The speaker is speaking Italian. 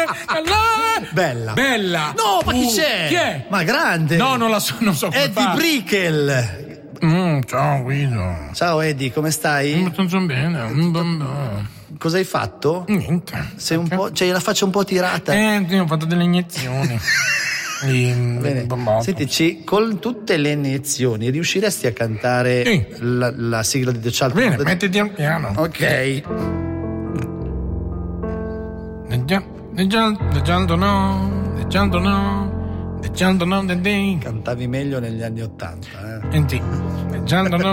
Bella. No, ma chi c'è? Chi è? Ma grande. No, non so come Eddie fa. Brickell. Ciao Guido. Ciao Eddie, come stai? Sto bene. Cosa hai fatto? Niente. Sei un po', c'hai la faccia un po' tirata. Ho fatto delle iniezioni. Bene. Sentici, con tutte le iniezioni riusciresti a cantare la sigla di The Child? Bene, mettiti al piano. Ok. Cantavi meglio negli anni '80, Senti,